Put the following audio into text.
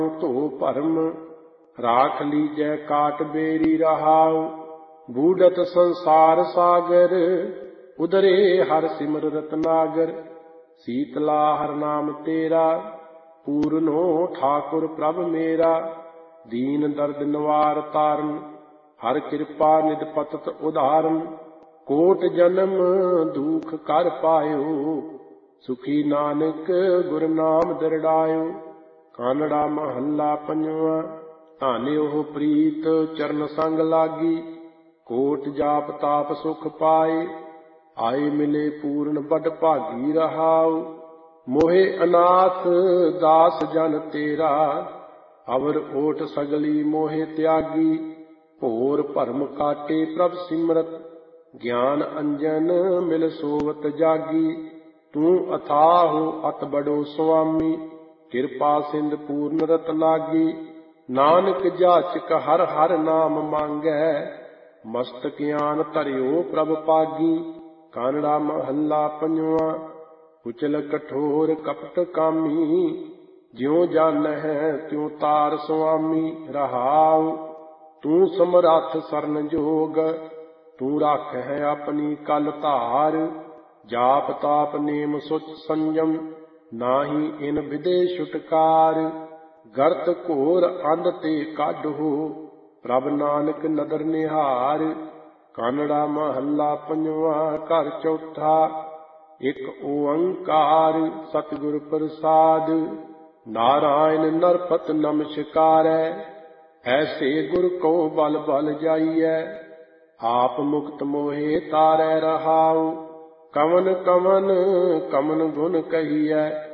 ਧੋ ਭਰਮ ਰਾਖ ਲੀਜੈ ਕਾਟ ਬੇਰੀ ਰਹਾਉ। ਬੂਢਤ ਸੰਸਾਰ ਸਾਗਰ ਉਦਰੇ ਹਰ ਸਿਮਰ ਰਤਨਾਗਰ। ਸੀਤਲਾ ਹਰ ਨਾਮ ਤੇਰਾ ਪੂਰਨੋ ਠਾਕੁਰ ਪ੍ਰਭ ਮੇਰਾ। ਦੀਨ ਦਰਦ ਨਿਵਾਰ ਤਾਰਨ ਹਰ ਕਿਰਪਾ ਨਿਧ ਪਤਤ ਉਧਾਰਨ। ਕੋਟ ਜਨਮ ਦੁਖ ਕਰ ਪਾਇਓ ਸੁਖੀ ਨਾਨਕ ਗੁਰ ਨਾਮ ਦਰੜਾਇਓ। ਕਾਨੜਾ ਮਹੱਲਾ ਪੰਜਵਾਂ। ਧਨ ਉਹ ਪ੍ਰੀਤ ਚਰਨ ਸੰਗ ਲਾਗੀ ਕੋਟ ਜਾਪ ਤਾਪ ਸੁਖ ਪਾਏ। ਆਏ ਮਿਲੇ ਪੂਰਨ ਬਡ ਭਾਗੀ ਰਹਾਉ। ਮੋਹਿ ਅਨਾਥ ਦਾਸ ਜਨ ਤੇਰਾ ਅਵਰ ਓਟ ਸਗਲੀ ਮੋਹਿ ਤਿਆਗੀ। ਭੋਰ ਭਰਮ ਕਾਟੇ ਪ੍ਰਭ ਸਿਮਰਤ ਗਿਆਨ ਅੰਜਨ ਮਿਲ ਸੋਵਤ ਜਾਗੀ। ਤੂੰ ਅਥਾਹੁ ਅਤ ਬੜੋ ਸੁਆਮੀ ਕਿਰਪਾ ਸਿੰਧ ਪੂਰਨ ਰਤਨਾਗੀ। ਨਾਨਕ ਜਾਚਕ ਹਰ ਹਰ ਨਾਮ ਮੰਗੈ ਮਸਤਕ ਗਿਆਨ ਧਰਿਓ ਪ੍ਰਭ ਪਾਗੀ। ਕਾਨੜਾ ਮਹੱਲਾ ਪੰਜਵਾਂ। ਕੁਚਲ ਕਠੋਰ ਕਪਟ ਕਾਮੀ ਜਿਉ ਜਾਣਹਿ ਤਿਉ ਤਾਰ ਸੁਆਮੀ ਰਹਾਉ। ਤੂੰ ਸਮਰੱਥ ਸਰਨ ਜੋਗ ਤੂੰ ਰਾਖਹਿ ਆਪਣੀ ਕਲ ਧਾਰ। ਜਾਪ ਤਾਪ ਨੇਮ ਸੁਚ ਸੰਜਮ ਨਾਹੀ ਇਨ ਵਿਦੇ ਛੁਟਕਾਰ। ਗਰਤ ਘੋਰ ਅੰਧ ਤੇ ਕਾਢੋ ਪ੍ਰਭ ਨਾਨਕ ਨਦਰ ਨਿਹਾਰ। ਕਾਨੜਾ ਮਹੱਲਾ ਪੰਜਵਾਂ। ਘਰ ਚੌਥਾ। ਇਕ ਓੰਕਾਰ ਸਤਿਗੁਰ ਪ੍ਰਸਾਦ। ਨਾਰਾਇਣ ਨਰਪਤ ਨਮਸਕਾਰੈ ਐਸੇ ਗੁਰ ਕੋ ਬਲ ਬਲ ਜਾਈਐ। ਆਪ ਮੁਕਤ ਮੋਹਿ ਤਾਰੈ ਰਹਾਉ। ਕਵਨ ਕਵਨ ਕਮਨ ਗੁਣ ਕਹੀਐ